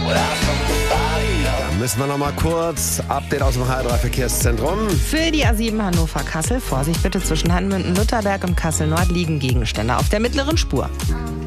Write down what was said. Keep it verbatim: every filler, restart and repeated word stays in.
Da müssen wir noch mal kurz Update aus dem H drei Verkehrszentrum. Für die A sieben Hannover-Kassel, Vorsicht bitte, zwischen Hanmünden, Lutherberg und Kassel-Nord liegen Gegenstände auf der mittleren Spur.